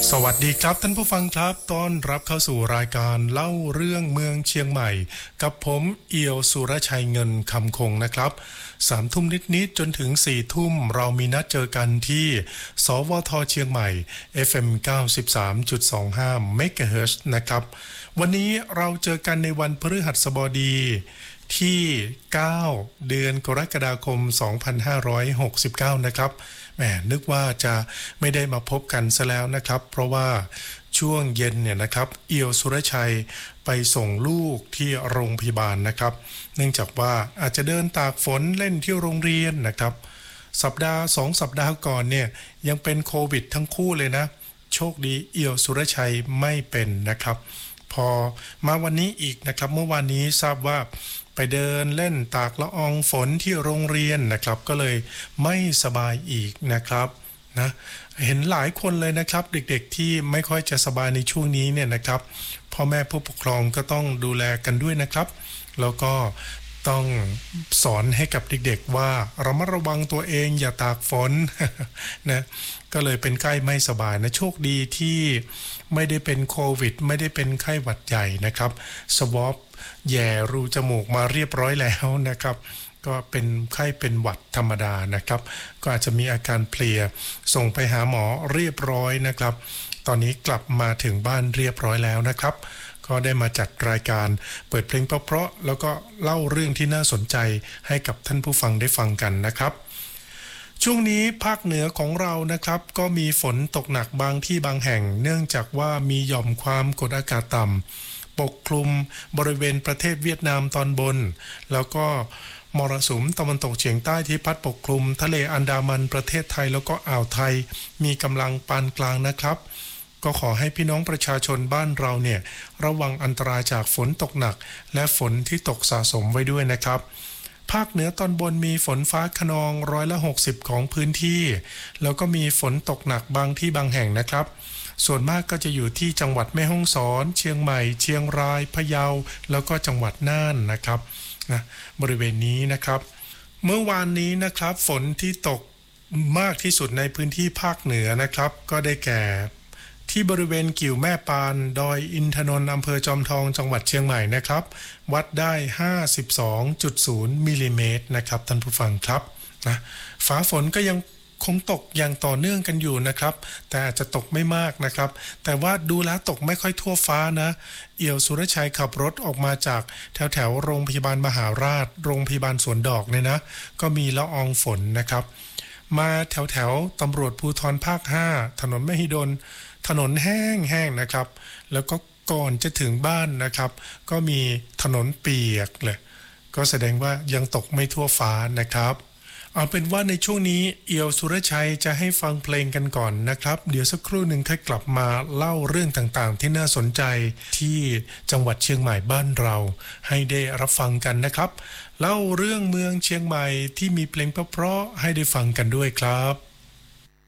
สวัสดีครับท่านผู้ฟังครับต้อนรับเข้าสู่รายการเล่าเรื่องเมืองเชียงใหม่กับผมเอียวสุรชัยเงินคำคงนะครับ3 ทุ่มนิดๆจนถึง4 ทุ่มเรามีนัดเจอกันที่สวทเชียงใหม่ FM 93.25 MHz นะครับวันนี้เราเจอกันในวันพฤหัสบดีที่9เดือนกรกฎาคม2569นะครับแหมนึกว่าจะไม่ได้มาพบกันซะแล้วนะครับเพราะว่าช่วงเย็นเนี่ยนะครับเอียวสุรชัยไปส่งลูกที่โรงพยาบาลนะครับเนื่องจากว่าอาจจะเดินตากฝนเล่นที่โรงเรียนนะครับสัปดาห์2 สัปดาห์ก่อนเนี่ยยังเป็นโควิดทั้งคู่เลยนะโชคดีเอียวสุรชัยไม่เป็นนะครับพอมาวันนี้อีกนะครับเมื่อวานนี้ทราบว่าไปเดินเล่นตากละอองฝนที่โรงเรียนนะครับก็เลยไม่สบายอีกนะครับนะเห็นหลายคนเลยนะครับเด็กๆที่ไม่ค่อยจะสบายในช่วงนี้เนี่ยนะครับพ่อแม่ผู้ปกครองก็ต้องดูแลกันด้วยนะครับแล้วก็ต้องสอนให้กับเด็กๆว่าระมัดระวังตัวเองอย่าตากฝน นะก็เลยเป็นไข้ไม่สบายนะโชคดีที่ไม่ได้เป็นโควิดไม่ได้เป็นไข้หวัดใหญ่นะครับสวอปแย่รูจมูกมาเรียบร้อยแล้วนะครับก็เป็นไข้เป็นหวัดธรรมดานะครับก็อาจจะมีอาการเพลียส่งไปหาหมอเรียบร้อยนะครับตอนนี้กลับมาถึงบ้านเรียบร้อยแล้วนะครับก็ได้มาจัดรายการเปิดเพลงเพราะๆแล้วก็เล่าเรื่องที่น่าสนใจให้กับท่านผู้ฟังได้ฟังกันนะครับช่วงนี้ภาคเหนือของเรานะครับก็มีฝนตกหนักบางที่บางแห่งเนื่องจากว่ามีหย่อมความกดอากาศต่ำปกคลุมบริเวณประเทศเวียดนามตอนบนแล้วก็มรสุมตะวันตกเฉียงใต้ที่พัดปกคลุมทะเลอันดามันประเทศไทยแล้วก็อ่าวไทยมีกำลังปานกลางนะครับก็ขอให้พี่น้องประชาชนบ้านเราเนี่ยระวังอันตรายจากฝนตกหนักและฝนที่ตกสะสมไว้ด้วยนะครับภาคเหนือตอนบนมีฝนฟ้าคะนอง60%ของพื้นที่แล้วก็มีฝนตกหนักบางที่บางแห่งนะครับส่วนมากก็จะอยู่ที่จังหวัดแม่ฮ่องสอนเชียงใหม่เชียงรายพะเยาแล้วก็จังหวัดน่านนะครับนะบริเวณนี้นะครับเมื่อวานนี้นะครับฝนที่ตกมากที่สุดในพื้นที่ภาคเหนือนะครับก็ได้แก่ที่บริเวณกิ่วแม่ปานดอยอินทนนท์อำเภอจอมทองจังหวัดเชียงใหม่นะครับวัดได้ 52.0 มิลลิเมตรนะครับท่านผู้ฟังครับนะฟ้าฝนก็ยังคงตกอย่างต่อเนื่องกันอยู่นะครับแต่อาจจะตกไม่มากนะครับแต่ว่าดูแล้วตกไม่ค่อยทั่วฟ้านะเอี่ยวสุรชัยขับรถออกมาจากแถวโรงพยาบาลมหาราชโรงพยาบาลสวนดอกเนี่ยนะก็มีละอองฝนนะครับมาแถวตำรวจภูธรภาค5ถนนมหิดลถนนแห้งๆนะครับแล้วก็ก่อนจะถึงบ้านนะครับก็มีถนนเปียกเลยก็แสดงว่ายังตกไม่ทั่วฟ้านะครับเอาเป็นว่าในช่วงนี้เอียวสุรชัยจะให้ฟังเพลงกันก่อนนะครับเดี๋ยวสักครู่หนึ่งค่อยกลับมาเล่าเรื่องต่างๆที่น่าสนใจที่จังหวัดเชียงใหม่บ้านเราให้ได้รับฟังกันนะครับเล่าเรื่องเมืองเชียงใหม่ที่มีเพลงเพราะๆให้ได้ฟังกันด้วยครับ